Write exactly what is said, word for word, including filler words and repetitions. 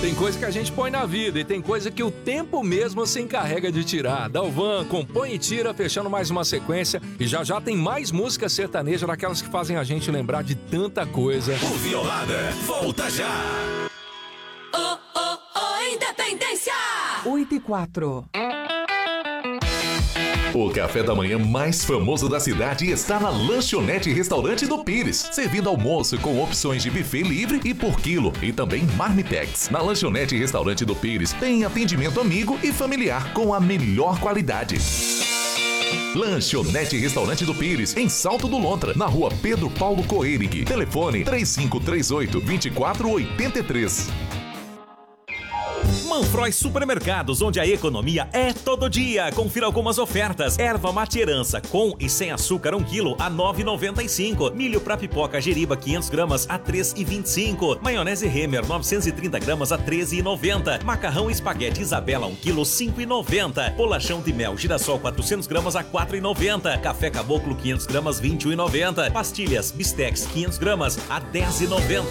Tem coisa que a gente põe na vida e tem coisa que o tempo mesmo se encarrega de tirar. Dalvan compõe e tira, fechando mais uma sequência. E já já tem mais música sertaneja, daquelas que fazem a gente lembrar de tanta coisa. O Violada volta já. Oh, oh, oh, Independência! oito e quatro. O café da manhã mais famoso da cidade está na Lanchonete Restaurante do Pires, servindo almoço com opções de buffet livre e por quilo e também marmitex. Na Lanchonete Restaurante do Pires tem atendimento amigo e familiar com a melhor qualidade. Lanchonete Restaurante do Pires, em Salto do Lontra, na rua Pedro Paulo Coerig. Telefone três cinco três oito, dois quatro oito três. Manfroy Supermercados, onde a economia é todo dia. Confira algumas ofertas. Erva mate herança com e sem açúcar um quilo a nove reais e noventa e cinco centavos. Milho pra pipoca Jeriba quinhentas gramas a três reais e vinte e cinco centavos. Maionese Remer novecentas e trinta gramas a treze reais e noventa centavos. Macarrão espaguete Isabela um quilo cinco reais e noventa centavos. Bolachão de mel Girassol quatrocentas gramas a quatro reais e noventa centavos. Café Caboclo quinhentas gramas vinte e um reais e noventa centavos. Pastilhas Bistex quinhentas gramas a dez reais e noventa